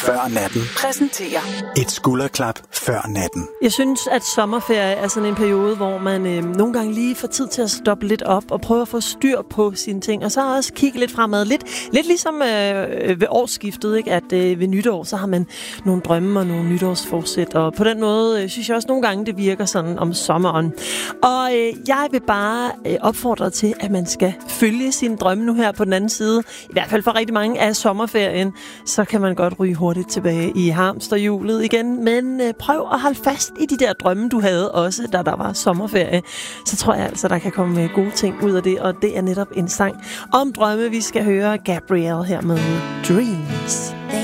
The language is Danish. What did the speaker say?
før natten præsenterer et skulderklap før natten. Jeg synes, at sommerferie er sådan en periode, hvor man nogle gange lige får tid til at stoppe lidt op og prøve at få styr på sine ting, og så også kigge lidt fremad. Lidt ligesom ved årsskiftet, ikke? At ved nytår, så har man nogle drømme og nogle nytårsforsæt, og på den måde synes jeg også nogle gange, det virker sådan om sommeren. Og jeg vil bare opfordre til, at man skal følge sine drømme nu her på den anden side. I hvert fald for rigtig mange af sommerferien, så kan man godt ryge hurtigt tilbage i hamsterhjulet igen. Men prøv at holde fast i de der drømme, du havde også, da der var sommerferie. Så tror jeg altså, der kan komme gode ting ud af det, og det er netop en sang om drømme. Vi skal høre Gabrielle her med Dreams.